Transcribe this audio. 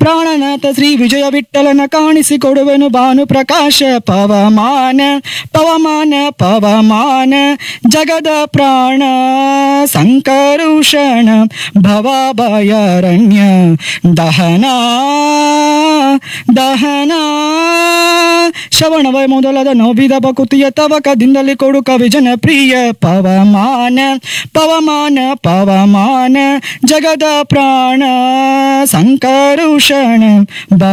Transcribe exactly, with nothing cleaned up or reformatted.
ಪ್ರಾಣನಾಥ ಶ್ರೀ ವಿಜಯ ವಿಠಲನ ಕಾಣಿಸಿಕೊಡುವೆನು ಭಾನು ಪ್ರಕಾಶ ಪವಮಾನ ಪವಮಾನ ಪವಮಾನ ಜಗದ ಪ್ರಾಣ ಸಂಕರುಷಣ ಭವಭಯಾರಣ್ಯ ದಹನ ದಹನ ಶ್ರವಣವೇ ಮೊದಲಾದ ನೋವಿದ ಬಕುತಿಯ ತವಕದಿಂದಲೇ ಕೊಡು ಕವಿ ಜನಪ್ರಿಯ ಪವಮಾನ ಪವಮಾನ ಪವಮಾನ ಜಗದ ಪ್ರಾಣ ಸಂಕರುಷಣ